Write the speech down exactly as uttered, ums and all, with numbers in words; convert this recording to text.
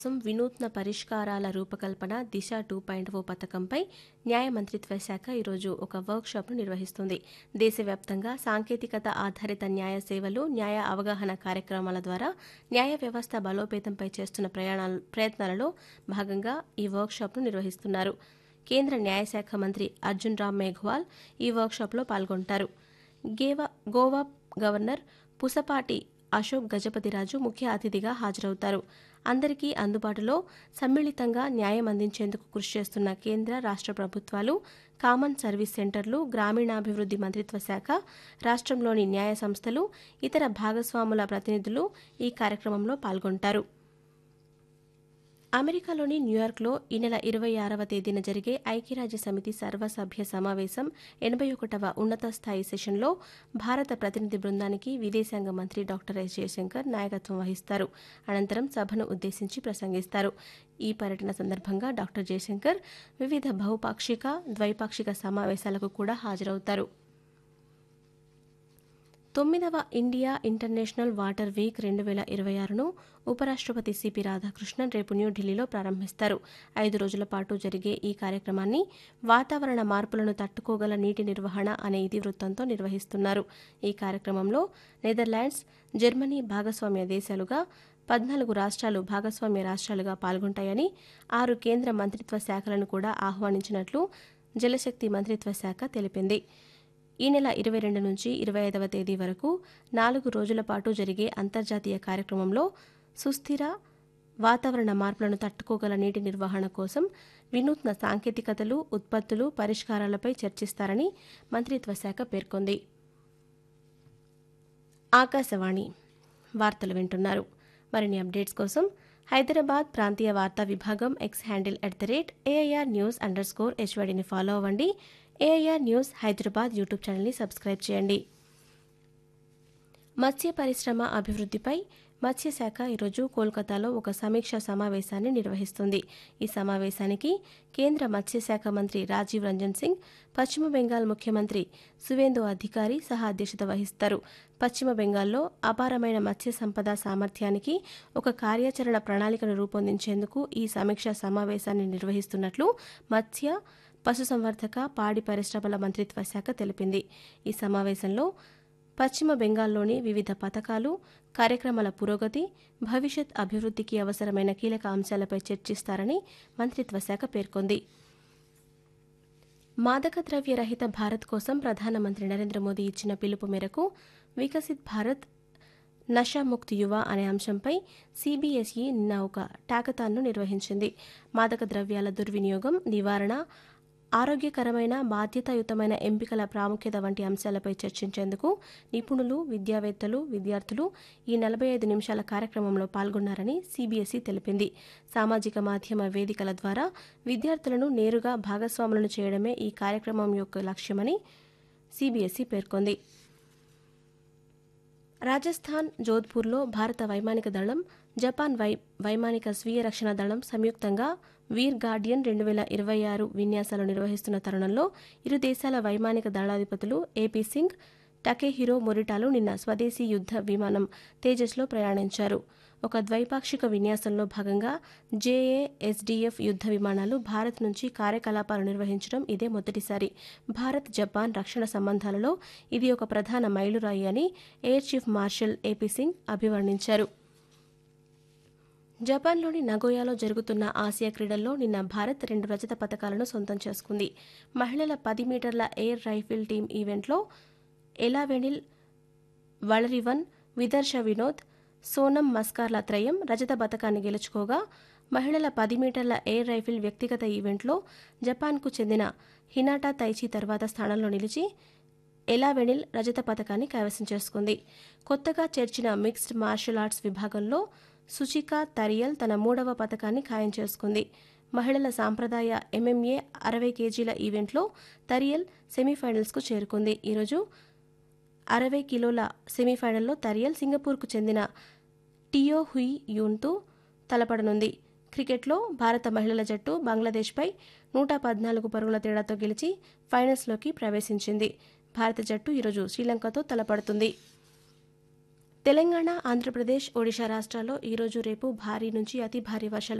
కోసం వినూత్న పరిష్కారాల రూపకల్పన దిశ టూ పాయింట్ ఓ పథకంపై న్యాయ మంత్రిత్వ శాఖ ఈరోజు ఒక వర్క్షాప్ను నిర్వహిస్తుంది. దేశవ్యాప్తంగా సాంకేతికత ఆధారిత న్యాయ సేవలు, న్యాయ అవగాహన కార్యక్రమాల ద్వారా న్యాయ వ్యవస్థ బలోపేతంపై చేస్తున్న ప్రయాణాల ప్రయత్నాలలో భాగంగా ఈ వర్క్షాప్ను నిర్వహిస్తున్నారు. కేంద్ర న్యాయశాఖ మంత్రి అర్జున్ రామ్ మేఘ్వాల్ ఈ వర్క్షాప్లో పాల్గొంటారు. గేవా గోవా గవర్నర్ పుసపాటి అశోక్ గజపతిరాజు ముఖ్య అతిథిగా హాజరవుతారు. అందరికీ అందుబాటులో సమ్మిళితంగా న్యాయం అందించేందుకు కృషి చేస్తున్న కేంద్ర, రాష్ట్ర ప్రభుత్వాలు, కామన్ సర్వీస్ సెంటర్లు, గ్రామీణాభివృద్ధి మంత్రిత్వ శాఖ, రాష్ట్రంలోని న్యాయ సంస్థలు, ఇతర భాగస్వాముల ప్రతినిధులు ఈ కార్యక్రమంలో పాల్గొంటారు. అమెరికాలోని న్యూయార్క్లో ఈ నెల ఇరవై ఆరవ తేదీన జరిగే ఐక్యరాజ్య సమితి సర్వసభ్య సమావేశం ఎనభై ఒకటవ ఉన్నత స్థాయి సెషన్లో భారత ప్రతినిధి బృందానికి విదేశాంగ మంత్రి డాక్టర్ ఎస్ జయశంకర్ నాయకత్వం వహిస్తారు. అనంతరం సభను ఉద్దేశించి ప్రసంగిస్తారు. ఈ పర్యటన సందర్భంగా డాక్టర్ జయశంకర్ వివిధ బహుపాక్షిక, ద్వైపాక్షిక సమావేశాలకు కూడా హాజరవుతారు. తొమ్మిదవ ఇండియా ఇంటర్నేషనల్ వాటర్ వీక్ రెండు వేల ఇరవై ఆరును ఉపరాష్ట్రపతి సిపి రాధాకృష్ణన్ రేపు న్యూఢిల్లీలో ప్రారంభిస్తారు. ఐదు రోజుల పాటు జరిగే ఈ కార్యక్రమాన్ని వాతావరణ మార్పులను తట్టుకోగల నీటి నిర్వహణ అనే ఇతివృత్తంతో నిర్వహిస్తున్నారు. ఈ కార్యక్రమంలో నెదర్లాండ్స్, జర్మనీ భాగస్వామ్య దేశాలుగా పద్నాలుగు రాష్ట్రాలు భాగస్వామ్య రాష్ట్రాలుగా పాల్గొంటాయని, ఆరు కేంద్ర మంత్రిత్వ శాఖలను కూడా ఆహ్వానించినట్లు జలశక్తి మంత్రిత్వ శాఖ తెలిపింది. ఈ నెల ఇరవై రెండు నుంచి ఇరవై ఐదవ తేదీ వరకు నాలుగు రోజుల పాటు జరిగే అంతర్జాతీయ కార్యక్రమంలో సుస్థిర వాతావరణ మార్పులను తట్టుకోగల నీటి నిర్వహణ కోసం వినూత్న సాంకేతికతలు, ఉత్పత్తులు, పరిష్కారాలపై చర్చిస్తారని మంత్రిత్వ శాఖ పేర్కొంది. ఆకాశవాణి వార్తలు వింటున్నారు. మరిన్ని అప్డేట్స్ కోసం హైదరాబాద్ ప్రాంతీయ వార్తా విభాగం X handle at the rate AIR news under score హెచ్వైడిని follow అవ్వండి. ఏఐఆర్ న్యూస్ హైదరాబాద్ యూట్యూబ్ ఛానల్ని సబ్స్క్రైబ్ చేయండి. మత్స్య పరిశ్రమ అభివృద్ధిపై మత్స్యశాఖ ఈరోజు కోల్కతాలో ఒక సమీక్షా సమావేశాన్ని నిర్వహిస్తుంది. ఈ సమావేశానికి కేంద్ర మత్స్యశాఖ మంత్రి రాజీవ్ రంజన్ సింగ్, పశ్చిమ బెంగాల్ ముఖ్యమంత్రి సువేందు అధికారి సహా అధ్యక్షత వహిస్తారు. పశ్చిమ బెంగాల్లో అపారమైన మత్స్య సంపద సామర్థ్యానికి ఒక కార్యాచరణ ప్రణాళికను రూపొందించేందుకు ఈ సమీక్షా సమావేశాన్ని నిర్వహిస్తున్నట్లు మత్స్య, పశుసంవర్ధక, పాడి పరిశ్రమల మంత్రిత్వ శాఖ తెలిపింది. ఈ సమావేశంలో పశ్చిమ బెంగాల్లోని వివిధ పథకాలు, కార్యక్రమాల పురోగతి, భవిష్యత్ అభివృద్ధికి అవసరమైన కీలక అంశాలపై చర్చిస్తారని మంత్రిత్వ శాఖ పేర్కొంది. మాదక ద్రవ్య రహిత భారత్ కోసం ప్రధానమంత్రి నరేంద్ర మోదీ ఇచ్చిన పిలుపు మేరకు వికసిత్ భారత్ నషాముక్త్ యువ అనే అంశంపై సీబీఎస్ఈ నిన్న ఒక టాకథాన్ను నిర్వహించింది. మాదక ద్రవ్యాల దుర్వినియోగం, నివారణ, ఆరోగ్యకరమైన, బాధ్యతాయుతమైన ఎంపికల ప్రాముఖ్యత వంటి అంశాలపై చర్చించేందుకు నిపుణులు, విద్యావేత్తలు, విద్యార్థులు ఈ నలభై ఐదు నిమిషాల కార్యక్రమంలో పాల్గొన్నారని సీబీఎస్ఈ తెలిపింది. సామాజిక మాధ్యమ వేదికల ద్వారా విద్యార్థులను నేరుగా భాగస్వాములను చేయడమే ఈ కార్యక్రమం యొక్క లక్ష్యమని సీబీఎస్ఈ పేర్కొంది. రాజస్థాన్ జోధ్పూర్లో భారత వైమానిక దళం, జపాన్ వై వైమానిక స్వీయ రక్షణ దళం సంయుక్తంగా వీర్ గార్డియన్ రెండు వేల ఇరవై ఆరు విన్యాసాలు నిర్వహిస్తున్న తరుణంలో ఇరు దేశాల వైమానిక దళాధిపతులు ఏపీ సింగ్, టకేహిరో మొరిటాలు నిన్న స్వదేశీ యుద్ధ విమానం తేజస్లో ప్రయాణించారు. ఒక ద్వైపాక్షిక విన్యాసంలో భాగంగా జేఏఎస్డీఎఫ్ యుద్ధ విమానాలు భారత్ నుంచి కార్యకలాపాలు నిర్వహించడం ఇదే మొదటిసారి. భారత్ జపాన్ రక్షణ సంబంధాలలో ఇది ఒక ప్రధాన మైలురాయి అని air chief marshal AP Singh అభివర్ణించారు. జపాన్లోని నగోయాలో జరుగుతున్న ఆసియా క్రీడల్లో నిన్న భారత్ రెండు రజత పతకాలను సొంతం చేసుకుంది. మహిళల పది మీటర్ల ఎయిర్ రైఫిల్ టీం ఈవెంట్లో ఎలావెనిల్ వళరివన్, విదర్శ వినోద్, సోనం మస్కార్ల త్రయం రజత పతకాన్ని గెలుచుకోగా, మహిళల పది మీటర్ల ఎయిర్ రైఫిల్ వ్యక్తిగత ఈవెంట్లో జపాన్కు చెందిన హినాటా తైచి తర్వాత స్థానంలో నిలిచి ఎలావెనిల్ రజత పతకాన్ని కైవసం చేసుకుంది. కొత్తగా చేర్చిన మిక్స్డ్ మార్షల్ ఆర్ట్స్ విభాగంలో సుచికా తరియల్ తన మూడవ పతకాన్ని ఖాయం చేసుకుంది. మహిళల సాంప్రదాయ ఎంఎంఏ అరవై కేజీల ఈవెంట్లో తరియల్ సెమీఫైనల్స్కు చేరుకుంది. ఈరోజు అరవై కిలోల సెమీఫైనల్లో తరియల్ సింగపూర్కు చెందిన టియో హుయి యూన్తో తలపడనుంది. క్రికెట్లో భారత మహిళల జట్టు బంగ్లాదేశ్పై నూట పద్నాలుగు పరుగుల తేడాతో గెలిచి ఫైనల్స్లోకి ప్రవేశించింది. భారత జట్టు ఈరోజు శ్రీలంకతో తలపడుతుంది. తెలంగాణ, ఆంధ్రప్రదేశ్, ఒడిశా రాష్ట్రాల్లో ఈరోజు రేపు భారీ నుంచి అతి భారీ వర్షాలు